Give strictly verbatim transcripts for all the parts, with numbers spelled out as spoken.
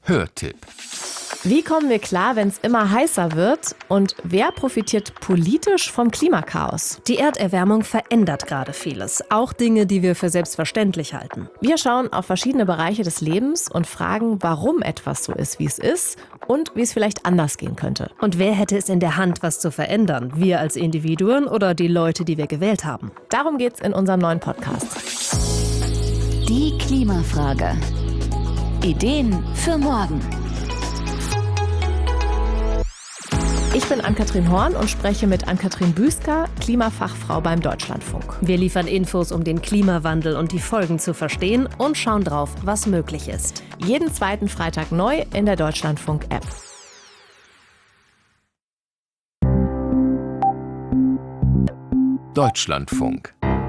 Hörtipp. Wie kommen wir klar, wenn es immer heißer wird? Und wer profitiert politisch vom Klimakaos? Die Erderwärmung verändert gerade vieles, auch Dinge, die wir für selbstverständlich halten. Wir schauen auf verschiedene Bereiche des Lebens und fragen, warum etwas so ist, wie es ist und wie es vielleicht anders gehen könnte. Und wer hätte es in der Hand, was zu verändern? Wir als Individuen oder die Leute, die wir gewählt haben? Darum geht's in unserem neuen Podcast. Die Klimafrage. Ideen für morgen. Ich bin Ann-Kathrin Horn und spreche mit Ann-Kathrin Büsker, Klimafachfrau beim Deutschlandfunk. Wir liefern Infos, um den Klimawandel und die Folgen zu verstehen und schauen drauf, was möglich ist. Jeden zweiten Freitag neu in der Deutschlandfunk-App. Deutschlandfunk.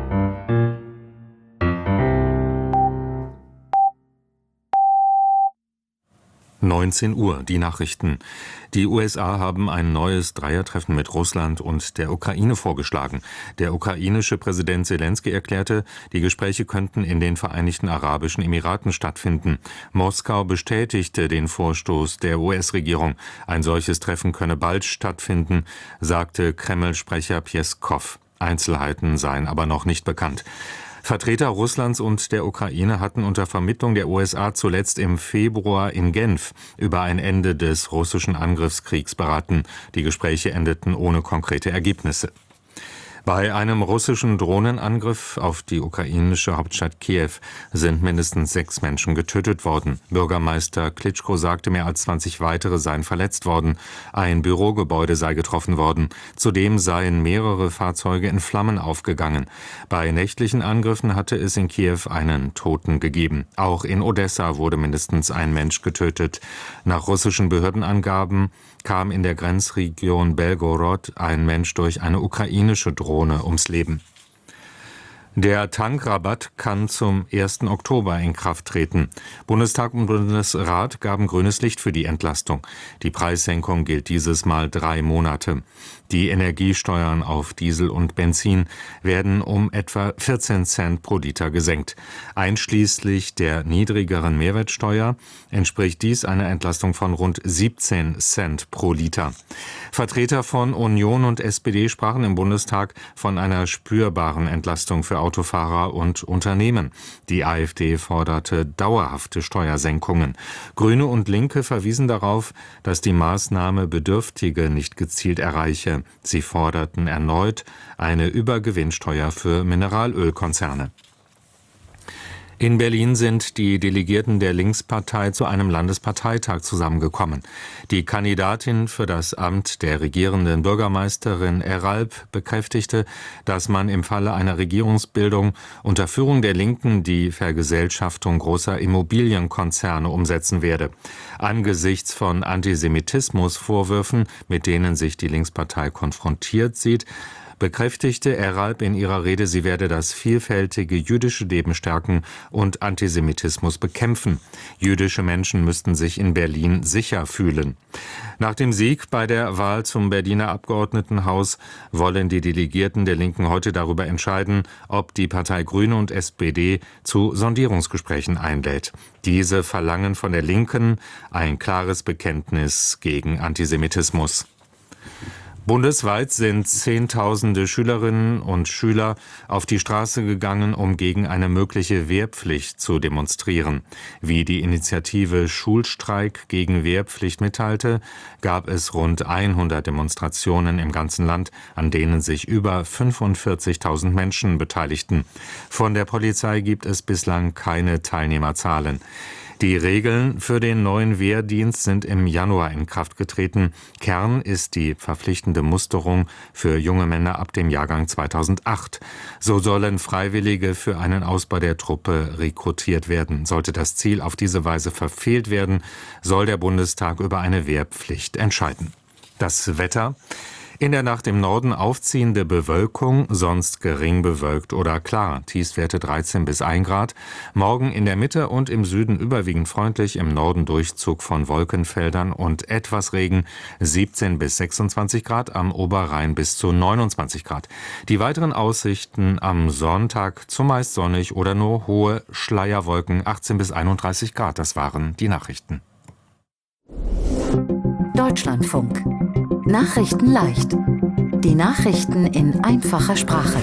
neunzehn Uhr, die Nachrichten. Die U S A haben ein neues Dreiertreffen mit Russland und der Ukraine vorgeschlagen. Der ukrainische Präsident Selenskyj erklärte, die Gespräche könnten in den Vereinigten Arabischen Emiraten stattfinden. Moskau bestätigte den Vorstoß der U S-Regierung. Ein solches Treffen könne bald stattfinden, sagte Kreml-Sprecher Pjeskow. Einzelheiten seien aber noch nicht bekannt. Vertreter Russlands und der Ukraine hatten unter Vermittlung der U S A zuletzt im Februar in Genf über ein Ende des russischen Angriffskriegs beraten. Die Gespräche endeten ohne konkrete Ergebnisse. Bei einem russischen Drohnenangriff auf die ukrainische Hauptstadt Kiew sind mindestens sechs Menschen getötet worden. Bürgermeister Klitschko sagte, mehr als zwanzig weitere seien verletzt worden. Ein Bürogebäude sei getroffen worden. Zudem seien mehrere Fahrzeuge in Flammen aufgegangen. Bei nächtlichen Angriffen hatte es in Kiew einen Toten gegeben. Auch in Odessa wurde mindestens ein Mensch getötet. Nach russischen Behördenangaben kam in der Grenzregion Belgorod ein Mensch durch eine ukrainische Drohne ums Leben. Der Tankrabatt kann zum ersten Oktober in Kraft treten. Bundestag und Bundesrat gaben grünes Licht für die Entlastung. Die Preissenkung gilt dieses Mal drei Monate. Die Energiesteuern auf Diesel und Benzin werden um etwa vierzehn Cent pro Liter gesenkt. Einschließlich der niedrigeren Mehrwertsteuer entspricht dies einer Entlastung von rund siebzehn Cent pro Liter. Vertreter von Union und S P D sprachen im Bundestag von einer spürbaren Entlastung für Autofahrer und Unternehmen. Die AfD forderte dauerhafte Steuersenkungen. Grüne und Linke verwiesen darauf, dass die Maßnahme Bedürftige nicht gezielt erreiche. Sie forderten erneut eine Übergewinnsteuer für Mineralölkonzerne. In Berlin sind die Delegierten der Linkspartei zu einem Landesparteitag zusammengekommen. Die Kandidatin für das Amt der regierenden Bürgermeisterin Eralp bekräftigte, dass man im Falle einer Regierungsbildung unter Führung der Linken die Vergesellschaftung großer Immobilienkonzerne umsetzen werde. Angesichts von Antisemitismusvorwürfen, mit denen sich die Linkspartei konfrontiert sieht, bekräftigte Eralp in ihrer Rede, sie werde das vielfältige jüdische Leben stärken und Antisemitismus bekämpfen. Jüdische Menschen müssten sich in Berlin sicher fühlen. Nach dem Sieg bei der Wahl zum Berliner Abgeordnetenhaus wollen die Delegierten der Linken heute darüber entscheiden, ob die Partei Grüne und S P D zu Sondierungsgesprächen einlädt. Diese verlangen von der Linken ein klares Bekenntnis gegen Antisemitismus. Bundesweit sind Zehntausende Schülerinnen und Schüler auf die Straße gegangen, um gegen eine mögliche Wehrpflicht zu demonstrieren. Wie die Initiative Schulstreik gegen Wehrpflicht mitteilte, gab es rund hundert Demonstrationen im ganzen Land, an denen sich über fünfundvierzigtausend Menschen beteiligten. Von der Polizei gibt es bislang keine Teilnehmerzahlen. Die Regeln für den neuen Wehrdienst sind im Januar in Kraft getreten. Kern ist die verpflichtende Musterung für junge Männer ab dem Jahrgang zweitausendacht. So sollen Freiwillige für einen Ausbau der Truppe rekrutiert werden. Sollte das Ziel auf diese Weise verfehlt werden, soll der Bundestag über eine Wehrpflicht entscheiden. Das Wetter. In der Nacht im Norden aufziehende Bewölkung, sonst gering bewölkt oder klar. Tiefstwerte dreizehn bis ein Grad. Morgen in der Mitte und im Süden überwiegend freundlich, im Norden Durchzug von Wolkenfeldern und etwas Regen, siebzehn bis sechsundzwanzig Grad, am Oberrhein bis zu neunundzwanzig Grad. Die weiteren Aussichten am Sonntag zumeist sonnig oder nur hohe Schleierwolken, achtzehn bis einunddreißig Grad. Das waren die Nachrichten. Deutschlandfunk. Nachrichten leicht. Die Nachrichten in einfacher Sprache.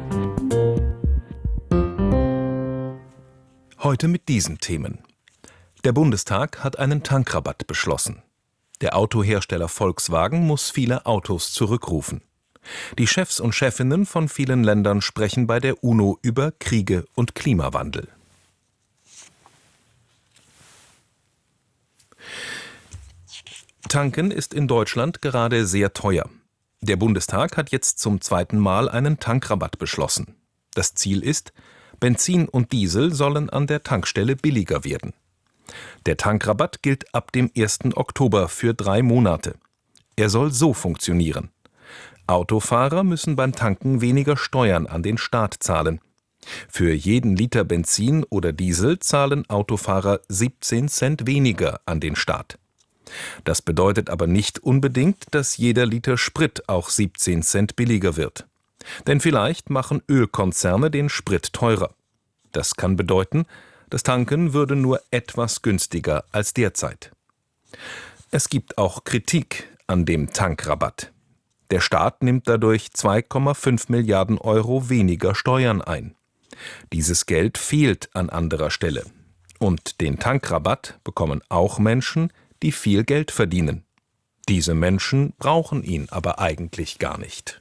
Heute mit diesen Themen. Der Bundestag hat einen Tankrabatt beschlossen. Der Autohersteller Volkswagen muss viele Autos zurückrufen. Die Chefs und Chefinnen von vielen Ländern sprechen bei der UNO über Kriege und Klimawandel. Tanken ist in Deutschland gerade sehr teuer. Der Bundestag hat jetzt zum zweiten Mal einen Tankrabatt beschlossen. Das Ziel ist, Benzin und Diesel sollen an der Tankstelle billiger werden. Der Tankrabatt gilt ab dem ersten Oktober für drei Monate. Er soll so funktionieren. Autofahrer müssen beim Tanken weniger Steuern an den Staat zahlen. Für jeden Liter Benzin oder Diesel zahlen Autofahrer siebzehn Cent weniger an den Staat. Das bedeutet aber nicht unbedingt, dass jeder Liter Sprit auch siebzehn Cent billiger wird. Denn vielleicht machen Ölkonzerne den Sprit teurer. Das kann bedeuten, das Tanken würde nur etwas günstiger als derzeit. Es gibt auch Kritik an dem Tankrabatt. Der Staat nimmt dadurch zwei Komma fünf Milliarden Euro weniger Steuern ein. Dieses Geld fehlt an anderer Stelle. Und den Tankrabatt bekommen auch Menschen, die viel Geld verdienen. Diese Menschen brauchen ihn aber eigentlich gar nicht.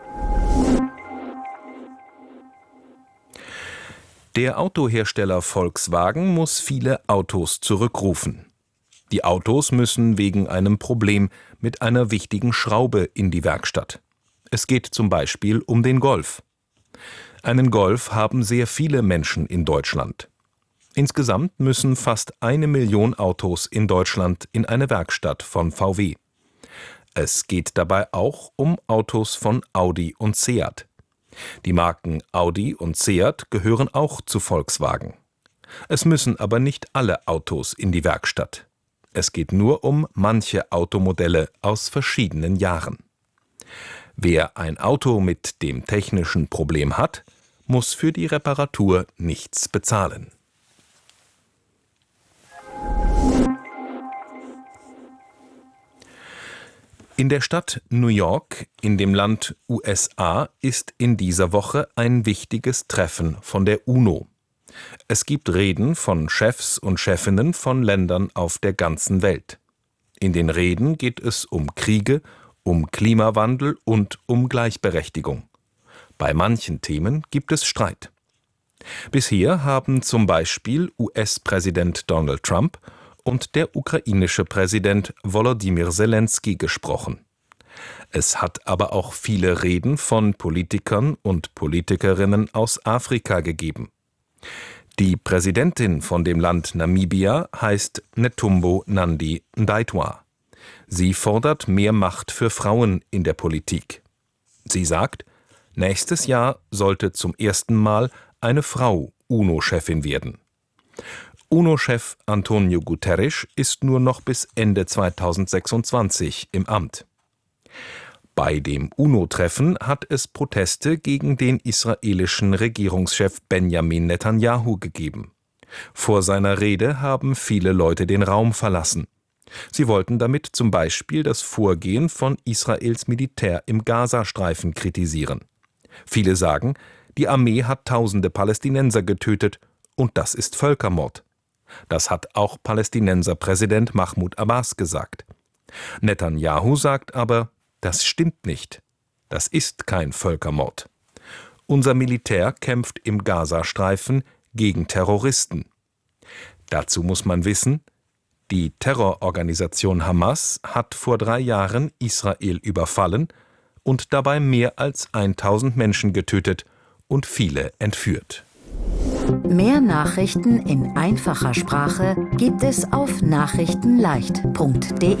Der Autohersteller Volkswagen muss viele Autos zurückrufen. Die Autos müssen wegen einem Problem mit einer wichtigen Schraube in die Werkstatt. Es geht zum Beispiel um den Golf. Einen Golf haben sehr viele Menschen in Deutschland. Insgesamt müssen fast eine Million Autos in Deutschland in eine Werkstatt von V W. Es geht dabei auch um Autos von Audi und Seat. Die Marken Audi und Seat gehören auch zu Volkswagen. Es müssen aber nicht alle Autos in die Werkstatt. Es geht nur um manche Automodelle aus verschiedenen Jahren. Wer ein Auto mit dem technischen Problem hat, muss für die Reparatur nichts bezahlen. In der Stadt New York, in dem Land U S A, ist in dieser Woche ein wichtiges Treffen von der UNO. Es gibt Reden von Chefs und Chefinnen von Ländern auf der ganzen Welt. In den Reden geht es um Kriege, um Klimawandel und um Gleichberechtigung. Bei manchen Themen gibt es Streit. Bisher haben zum Beispiel U S-Präsident Donald Trump und der ukrainische Präsident Volodymyr Zelensky gesprochen. Es hat aber auch viele Reden von Politikern und Politikerinnen aus Afrika gegeben. Die Präsidentin von dem Land Namibia heißt Netumbo Nandi-Ndaitwah. Sie fordert mehr Macht für Frauen in der Politik. Sie sagt, nächstes Jahr sollte zum ersten Mal eine Frau UNO-Chefin werden. UNO-Chef Antonio Guterres ist nur noch bis Ende zweitausendsechsundzwanzig im Amt. Bei dem UNO-Treffen hat es Proteste gegen den israelischen Regierungschef Benjamin Netanyahu gegeben. Vor seiner Rede haben viele Leute den Raum verlassen. Sie wollten damit zum Beispiel das Vorgehen von Israels Militär im Gazastreifen kritisieren. Viele sagen, die Armee hat tausende Palästinenser getötet und das ist Völkermord. Das hat auch Palästinenser-Präsident Mahmoud Abbas gesagt. Netanyahu sagt aber, das stimmt nicht. Das ist kein Völkermord. Unser Militär kämpft im Gazastreifen gegen Terroristen. Dazu muss man wissen, die Terrororganisation Hamas hat vor drei Jahren Israel überfallen und dabei mehr als tausend Menschen getötet und viele entführt. Mehr Nachrichten in einfacher Sprache gibt es auf nachrichtenleicht punkt de.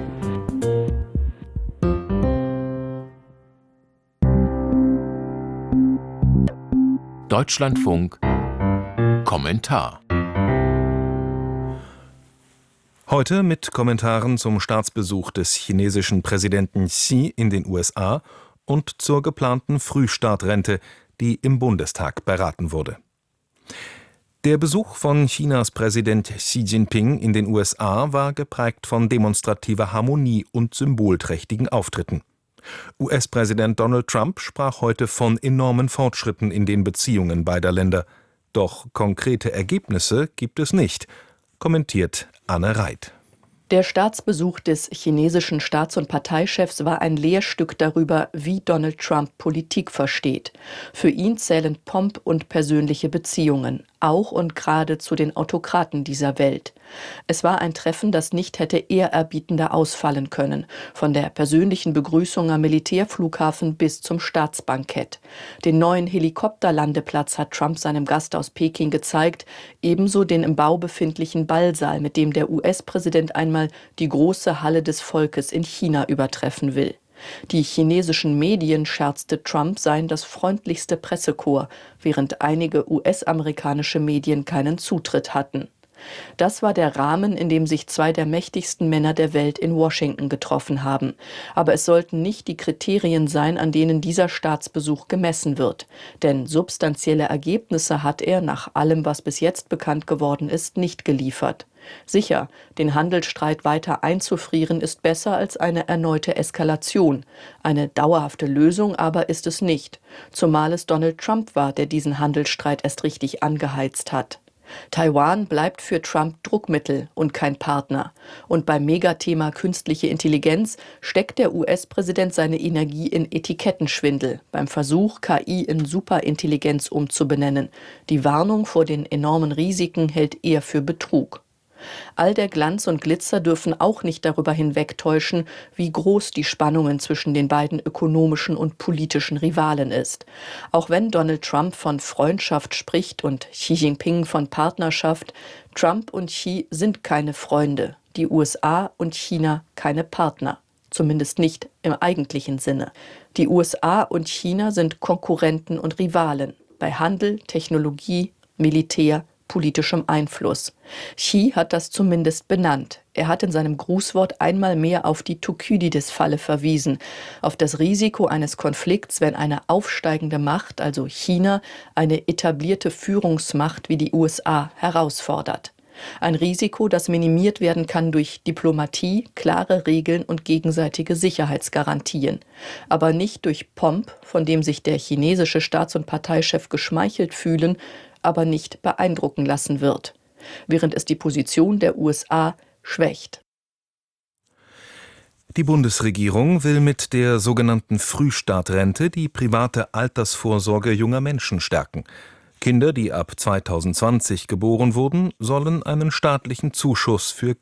Deutschlandfunk Kommentar. Heute mit Kommentaren zum Staatsbesuch des chinesischen Präsidenten Xi in den U S A und zur geplanten Frühstartrente, die im Bundestag beraten wurde. Der Besuch von Chinas Präsident Xi Jinping in den U S A war geprägt von demonstrativer Harmonie und symbolträchtigen Auftritten. U S-Präsident Donald Trump sprach heute von enormen Fortschritten in den Beziehungen beider Länder. Doch konkrete Ergebnisse gibt es nicht, kommentiert Anne Reit. Der Staatsbesuch des chinesischen Staats- und Parteichefs war ein Lehrstück darüber, wie Donald Trump Politik versteht. Für ihn zählen Pomp und persönliche Beziehungen, auch und gerade zu den Autokraten dieser Welt. Es war ein Treffen, das nicht hätte ehrerbietender ausfallen können, von der persönlichen Begrüßung am Militärflughafen bis zum Staatsbankett. Den neuen Helikopterlandeplatz hat Trump seinem Gast aus Peking gezeigt, ebenso den im Bau befindlichen Ballsaal, mit dem der U S-Präsident einmal die große Halle des Volkes in China übertreffen will. Die chinesischen Medien scherzte, Trump seien das freundlichste Pressekorps, während einige U S-amerikanische Medien keinen Zutritt hatten. Das war der Rahmen, in dem sich zwei der mächtigsten Männer der Welt in Washington getroffen haben. Aber es sollten nicht die Kriterien sein, an denen dieser Staatsbesuch gemessen wird. Denn substanzielle Ergebnisse hat er, nach allem, was bis jetzt bekannt geworden ist, nicht geliefert. Sicher, den Handelsstreit weiter einzufrieren ist besser als eine erneute Eskalation. Eine dauerhafte Lösung aber ist es nicht. Zumal es Donald Trump war, der diesen Handelsstreit erst richtig angeheizt hat. Taiwan bleibt für Trump Druckmittel und kein Partner. Und beim Megathema künstliche Intelligenz steckt der U S-Präsident seine Energie in Etikettenschwindel, beim Versuch, K I in Superintelligenz umzubenennen. Die Warnung vor den enormen Risiken hält er für Betrug. All der Glanz und Glitzer dürfen auch nicht darüber hinwegtäuschen, wie groß die Spannungen zwischen den beiden ökonomischen und politischen Rivalen ist. Auch wenn Donald Trump von Freundschaft spricht und Xi Jinping von Partnerschaft, Trump und Xi sind keine Freunde, die U S A und China keine Partner. Zumindest nicht im eigentlichen Sinne. Die U S A und China sind Konkurrenten und Rivalen bei Handel, Technologie, Militär, politischem Einfluss. Xi hat das zumindest benannt. Er hat in seinem Grußwort einmal mehr auf die Thukydides-Falle verwiesen, auf das Risiko eines Konflikts, wenn eine aufsteigende Macht, also China, eine etablierte Führungsmacht wie die U S A herausfordert. Ein Risiko, das minimiert werden kann durch Diplomatie, klare Regeln und gegenseitige Sicherheitsgarantien. Aber nicht durch Pomp, von dem sich der chinesische Staats- und Parteichef geschmeichelt fühlen, aber nicht beeindrucken lassen wird, während es die Position der U S A schwächt. Die Bundesregierung will mit der sogenannten Frühstartrente die private Altersvorsorge junger Menschen stärken. Kinder, die ab zweitausendzwanzig geboren wurden, sollen einen staatlichen Zuschuss für